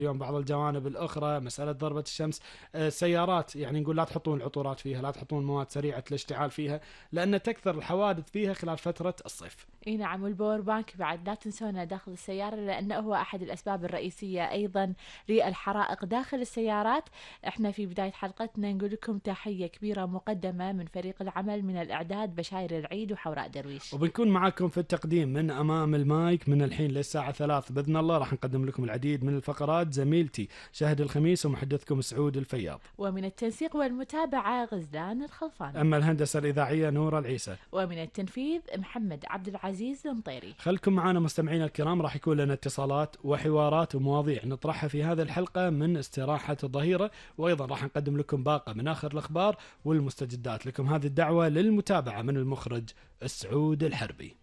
اليوم بعض الجوانب الأخرى مسألة ضربة الشمس. السيارات يعني نقول لا تحطون العطورات فيها، لا تحطون مواد سريعة الاشتعال فيها، لأن تكثر الحوادث فيها خلال فترة الصيف. اي نعم، والباور بانك بعد لا تنسونه داخل السيارة، لأنه هو أحد الأسباب الرئيسية أيضا للحرائق داخل السيارات. احنا في بداية حلقتنا نقول لكم تحية كبيرة مقدمة من فريق العمل من الإعداد بشاير العيد وحوراء درويش، وبنكون معاكم في التقديم من أمام المايك من الحين للساعة 3 بإذن الله. راح نقدم لكم العديد من الفقرات، زميلتي شهد الخميس ومحدثكم سعود الفياض، ومن التنسيق والمتابعة غزلان الخلفان، أما الهندسة الإذاعية نور العيسى، ومن التنفيذ محمد عبد العزيز المطيري. خلكم معنا مستمعين الكرام، راح يكون لنا اتصالات وحوارات ومواضيع نطرحها في هذه الحلقة من استراحة الظهيرة، وأيضا راح نقدم لكم باقة من آخر الأخبار والمستجدات. لكم هذه الدعوة للمتابعة من المخرج السعود الحربي.